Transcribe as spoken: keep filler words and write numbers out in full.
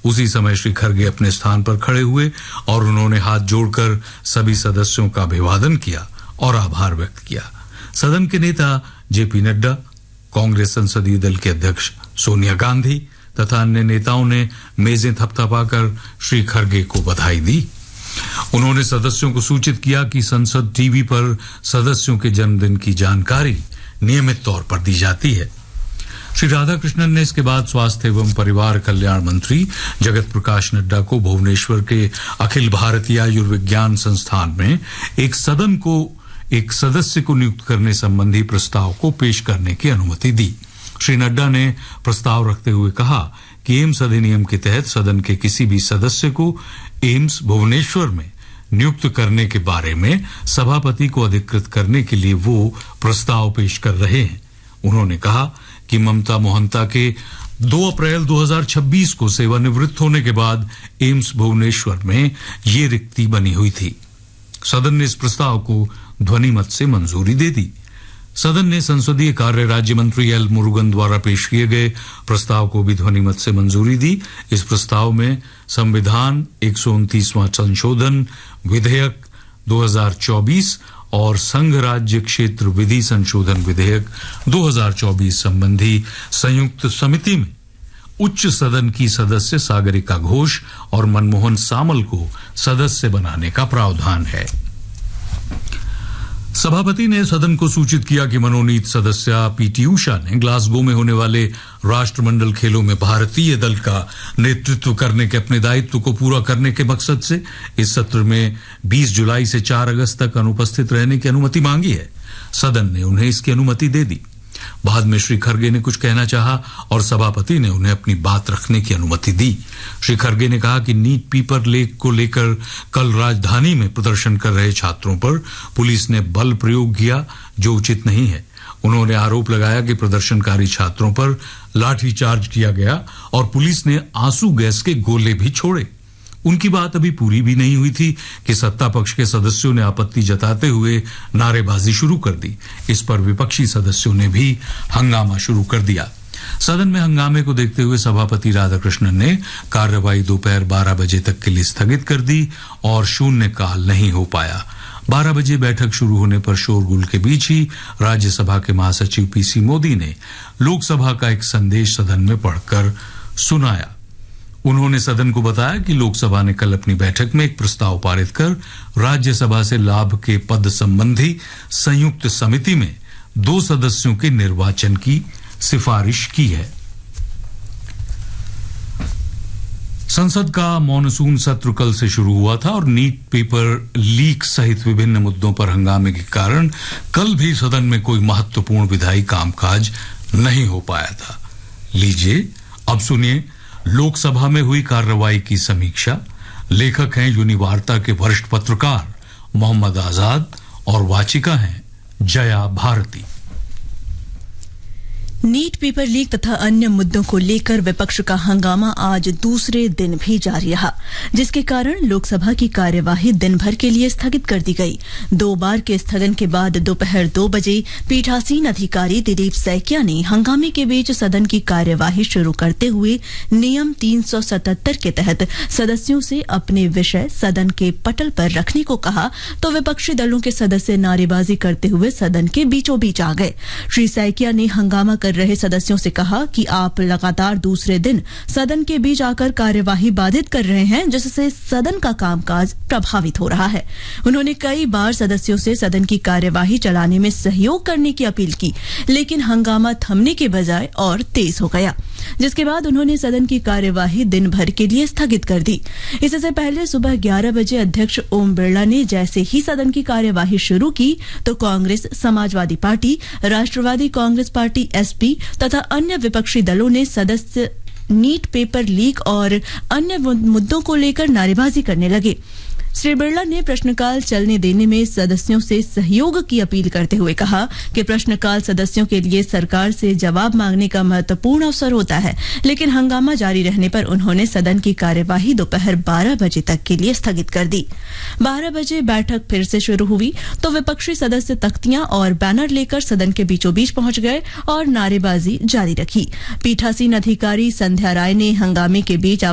उसी समय श्री खरगे अपने स्थान पर खड़े हुए और उन्होंने हाथ जोड़कर सभी सदस्यों का अभिवादन किया और आभार व्यक्त किया। सदन के नेता जेपी नड्डा, कांग्रेस संसदीय दल के अध्यक्ष सोनिया गांधी तथा अन्य नेताओं ने मेजें थपथपाकर श्री खरगे को बधाई दी। उन्होंने सदस्यों को सूचित किया कि संसद टीवी पर सदस्यों के जन्मदिन की जानकारी नियमित तौर पर दी जाती है। श्री राधाकृष्णन ने इसके बाद स्वास्थ्य एवं परिवार कल्याण मंत्री जगत प्रकाश नड्डा को भुवनेश्वर के अखिल भारतीय आयुर्विज्ञान संस्थान में एक सदन को एक सदस्य को नियुक्त करने संबंधी प्रस्ताव को पेश करने की अनुमति दी। श्री नड्डा ने प्रस्ताव रखते हुए कहा कि एम्स अधिनियम के तहत सदन के किसी भी सदस्य को एम्स भुवनेश्वर में नियुक्त करने के बारे में सभापति को अधिकृत करने के लिए वो प्रस्ताव पेश कर रहे हैं। उन्होंने कहा कि ममता मोहंता के दो अप्रैल दो हज़ार छब्बीस को सेवानिवृत्त होने के बाद एम्स भुवनेश्वर में ये रिक्ति बनी हुई थी। सदन ने इस प्रस्ताव को ध्वनि मत से मंजूरी दे दी। सदन ने संसदीय कार्य राज्य मंत्री एल मुरुगन द्वारा पेश किए गए प्रस्ताव को भी ध्वनि मत से मंजूरी दी। इस प्रस्ताव में संविधान एक सौ उनतीसवां संशोधन विधेयक दो हज़ार चौबीस और संघ राज्य क्षेत्र विधि संशोधन विधेयक दो हज़ार चौबीस संबंधी संयुक्त समिति में उच्च सदन की सदस्य सागरिका घोष और मनमोहन सामल को सदस्य बनाने का प्रावधान है। सभापति ने सदन को सूचित किया कि मनोनीत सदस्य पीटी उषा ने ग्लासगो में होने वाले राष्ट्रमंडल खेलों में भारतीय दल का नेतृत्व करने के अपने दायित्व को पूरा करने के मकसद से इस सत्र में बीस जुलाई से चार अगस्त तक अनुपस्थित रहने की अनुमति मांगी है। सदन ने उन्हें इसकी अनुमति दे दी। बाद में श्री खरगे ने कुछ कहना चाहा और सभापति ने उन्हें अपनी बात रखने की अनुमति दी। श्री खरगे ने कहा कि नीट पेपर लीक को लेकर कल राजधानी में प्रदर्शन कर रहे छात्रों पर पुलिस ने बल प्रयोग किया जो उचित नहीं है। उन्होंने आरोप लगाया कि प्रदर्शनकारी छात्रों पर लाठीचार्ज किया गया और पुलिस ने आंसू गैस के गोले भी छोड़े। उनकी बात अभी पूरी भी नहीं हुई थी कि सत्ता पक्ष के सदस्यों ने आपत्ति जताते हुए नारेबाजी शुरू कर दी। इस पर विपक्षी सदस्यों ने भी हंगामा शुरू कर दिया। सदन में हंगामे को देखते हुए सभापति राधाकृष्णन ने कार्यवाही दोपहर बारह बजे तक के लिए स्थगित कर दी और शून्यकाल नहीं हो पाया। बारह बजे बैठक शुरू होने पर शोरगुल के बीच ही राज्यसभा के महासचिव पीसी मोदी ने लोकसभा का एक संदेश सदन में पढ़कर सुनाया। उन्होंने सदन को बताया कि लोकसभा ने कल अपनी बैठक में एक प्रस्ताव पारित कर राज्यसभा से लाभ के पद संबंधी संयुक्त समिति में दो सदस्यों के निर्वाचन की सिफारिश की है। संसद का मॉनसून सत्र कल से शुरू हुआ था और नीट पेपर लीक सहित विभिन्न मुद्दों पर हंगामे के कारण कल भी सदन में कोई महत्वपूर्ण विधायी कामकाज नहीं हो पाया था। लीजिए अब सुनिए लोकसभा में हुई कार्रवाई की समीक्षा। लेखक हैं यूनिवार्ता के वरिष्ठ पत्रकार मोहम्मद आजाद और वाचिका हैं Jaya Bharti. NEET paper leak तथा अन्य मुद्दों को लेकर विपक्ष का हंगामा आज दूसरे दिन भी जारी रहा, जिसके कारण लोकसभा की कार्यवाही दिन भर के लिए स्थगित कर दी गई। दो बार के स्थगन के बाद दोपहर दो बजे पीठासीन अधिकारी दिलीप सैकिया ने हंगामे के बीच सदन की कार्यवाही शुरू करते हुए नियम तीन सौ सतहत्तर के तहत सदस्यों से अपने विषय सदन के पटल पर रखने को कहा तो विपक्षी दलों के सदस्य नारेबाजी करते हुए सदन के बीचों बीच आ गए। श्री सैकिया ने हंगामा कर रहे सदस्यों से कहा कि आप लगातार दूसरे दिन सदन के बीच आकर कार्यवाही बाधित कर रहे हैं, जिससे सदन का कामकाज प्रभावित हो रहा है। उन्होंने कई बार सदस्यों से सदन की कार्यवाही चलाने में सहयोग करने की अपील की, लेकिन हंगामा थमने के बजाय और तेज हो गया, जिसके बाद उन्होंने सदन की कार्यवाही दिन भर के लिए स्थगित कर दी। इससे पहले सुबह ग्यारह बजे अध्यक्ष ओम बिरला ने जैसे ही सदन की कार्यवाही शुरू की तो कांग्रेस, समाजवादी पार्टी, राष्ट्रवादी कांग्रेस पार्टी एसपी तथा अन्य विपक्षी दलों ने सदस्य नीट पेपर लीक और अन्य मुद्दों को लेकर नारेबाजी करने लगे। श्री बिरला ने प्रश्नकाल चलने देने में सदस्यों से सहयोग की अपील करते हुए कहा कि प्रश्नकाल सदस्यों के लिए सरकार से जवाब मांगने का महत्वपूर्ण अवसर होता है, लेकिन हंगामा जारी रहने पर उन्होंने सदन की कार्यवाही दोपहर बारह बजे तक के लिए स्थगित कर दी। बारह बजे बैठक फिर से शुरू हुई तो विपक्षी सदस्य तख्तियां और बैनर लेकर सदन के बीचों बीच पहुंच गए और नारेबाजी जारी रखी। पीठासीन अधिकारी संध्या राय ने हंगामे के बीच